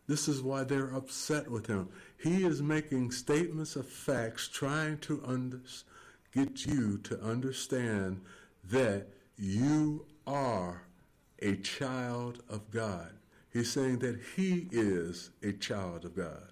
This is why they're upset with him. He is making statements of facts, trying to get you to understand that you are a child of God. He's saying that he is a child of God.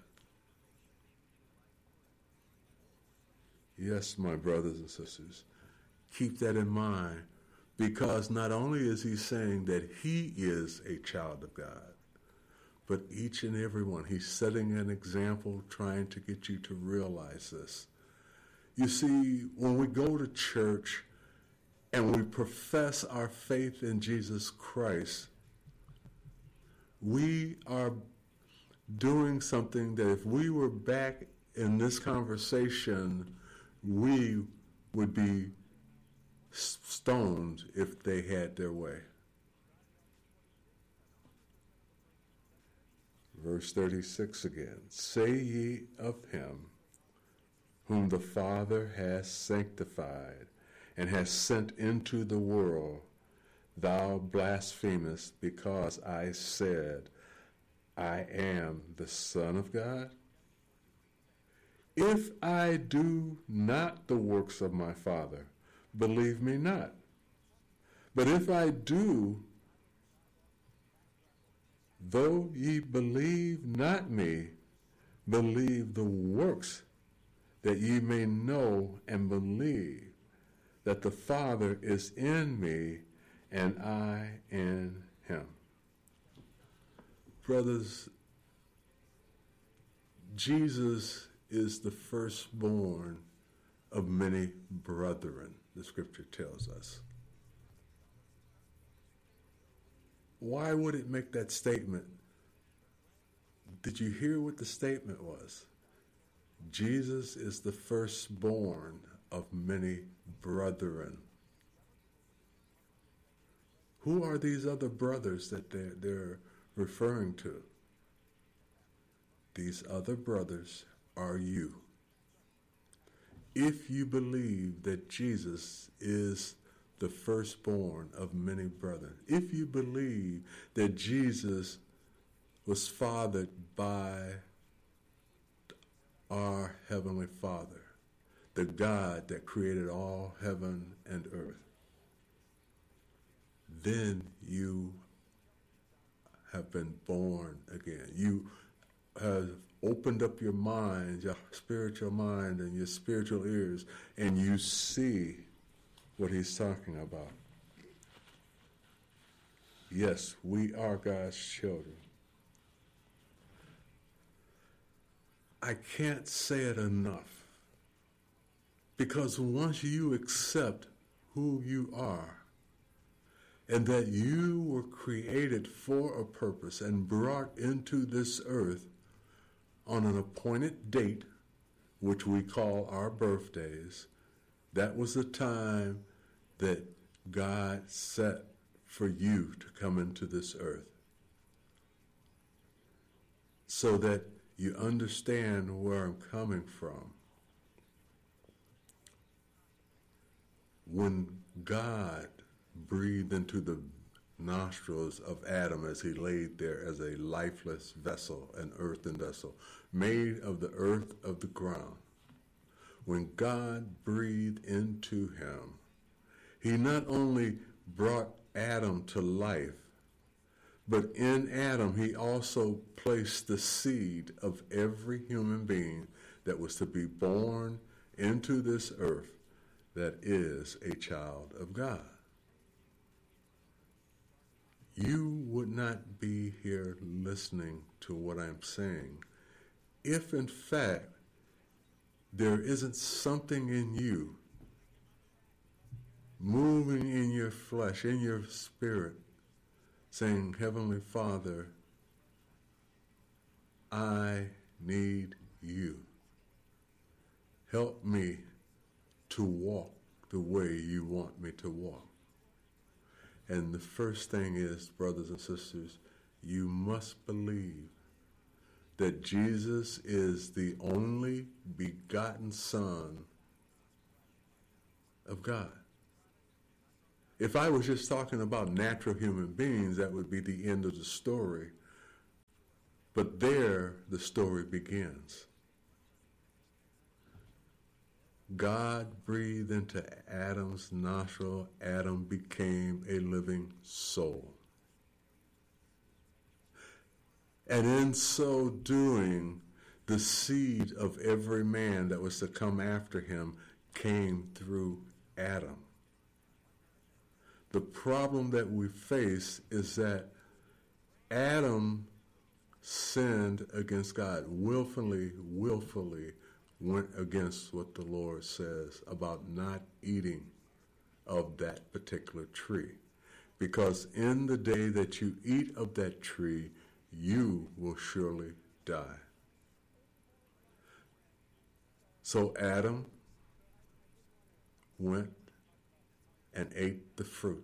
Yes, my brothers and sisters, keep that in mind, because not only is he saying that he is a child of God, but each and every one, he's setting an example, trying to get you to realize this. You see, when we go to church and we profess our faith in Jesus Christ, we are doing something that if we were back in this conversation, we would be stoned if they had their way. Verse 36 again. Say ye of him whom the Father has sanctified and has sent into the world, thou blasphemest, because I said, I am the Son of God? If I do not the works of my Father, believe me not. But if I do, though ye believe not me, believe the works, that ye may know and believe that the Father is in me and I in him. Brothers, Jesus is the firstborn of many brethren, the scripture tells us. Why would it make that statement? Did you hear what the statement was? Jesus is the firstborn of many brethren. Who are these other brothers that they're referring to? These other brothers are you. If you believe that Jesus is the firstborn of many brethren, if you believe that Jesus was fathered by our Heavenly Father, the God that created all heaven and earth, then you have been born again. You have opened up your mind, your spiritual mind and your spiritual ears, and you see what he's talking about. Yes, we are God's children. I can't say it enough, because once you accept who you are and that you were created for a purpose and brought into this earth on an appointed date, which we call our birthdays, that was the time that God set for you to come into this earth, so that you understand where I'm coming from. When God breathed into the nostrils of Adam as he laid there as a lifeless vessel, an earthen vessel, made of the earth of the ground, when God breathed into him, he not only brought Adam to life, but in Adam, he also placed the seed of every human being that was to be born into this earth that is a child of God. You would not be here listening to what I'm saying if, in fact, there isn't something in you moving in your flesh, in your spirit, saying, Heavenly Father, I need you. Help me to walk the way you want me to walk. And the first thing is, brothers and sisters, you must believe that Jesus is the only begotten Son of God. If I was just talking about natural human beings, that would be the end of the story. But there the story begins. God breathed into Adam's nostril. Adam became a living soul. And in so doing, the seed of every man that was to come after him came through Adam. The problem that we face is that Adam sinned against God, willfully went against what the Lord says about not eating of that particular tree. Because in the day that you eat of that tree, you will surely die. So Adam went and ate the fruit.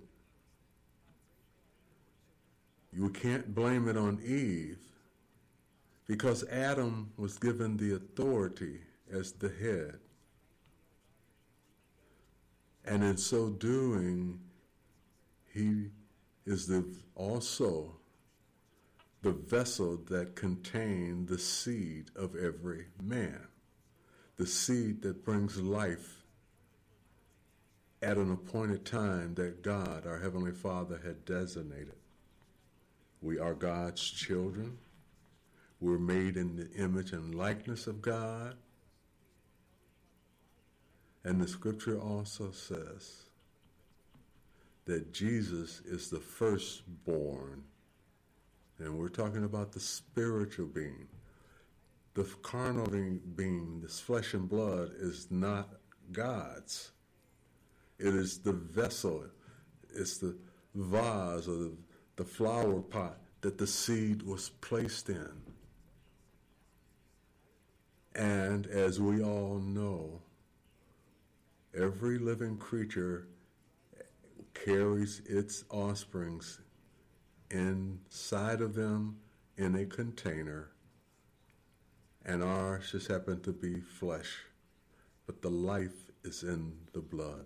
You can't blame it on Eve, because Adam was given the authority as the head. And in so doing, he is also the vessel that contained the seed of every man, the seed that brings life at an appointed time that God, our Heavenly Father, had designated. We are God's children. We're made in the image and likeness of God. And the scripture also says that Jesus is the firstborn. And we're talking about the spiritual being. The carnal being, this flesh and blood, is not God's. It is the vessel. It's the vase or the flower pot that the seed was placed in. And as we all know, every living creature carries its offsprings inside of them in a container, and ours just happen to be flesh, but the life is in the blood.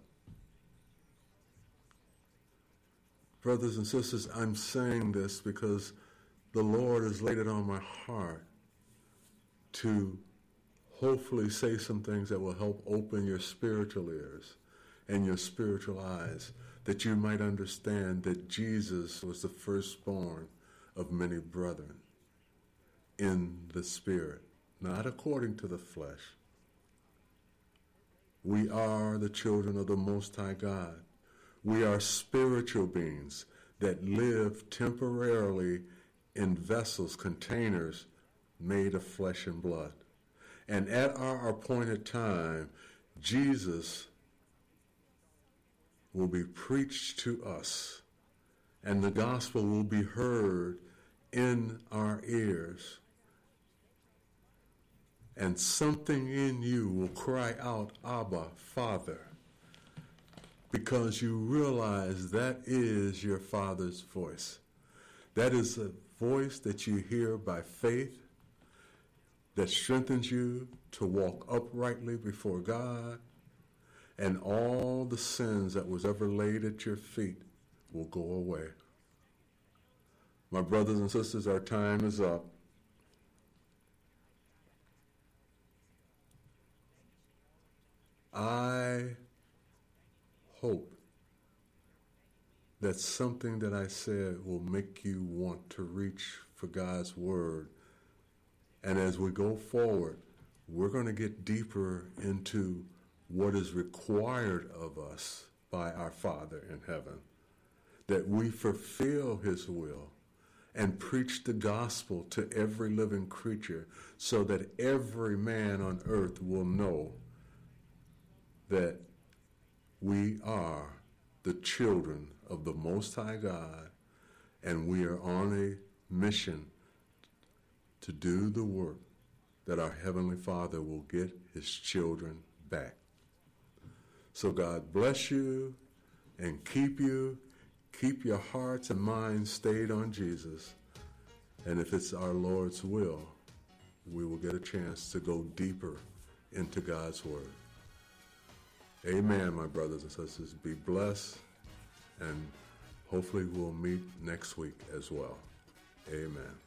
Brothers and sisters, I'm saying this because the Lord has laid it on my heart to hopefully say some things that will help open your spiritual ears and your spiritual eyes, that you might understand that Jesus was the firstborn of many brethren in the spirit, not according to the flesh. We are the children of the Most High God. We are spiritual beings that live temporarily in vessels, containers made of flesh and blood. And at our appointed time, Jesus will be preached to us, and the gospel will be heard in our ears. And something in you will cry out, Abba, Father, because you realize that is your Father's voice. That is a voice that you hear by faith, that strengthens you to walk uprightly before God, and all the sins that was ever laid at your feet will go away. My brothers and sisters, our time is up. I hope that something that I said will make you want to reach for God's word. And as we go forward, we're going to get deeper into what is required of us by our Father in heaven, that we fulfill his will and preach the gospel to every living creature so that every man on earth will know that we are the children of the Most High God, and we are on a mission to do the work that our Heavenly Father will get his children back. So God bless you and keep you. Keep your hearts and minds stayed on Jesus. And if it's our Lord's will, we will get a chance to go deeper into God's word. Amen, my brothers and sisters. Be blessed, and hopefully we'll meet next week as well. Amen.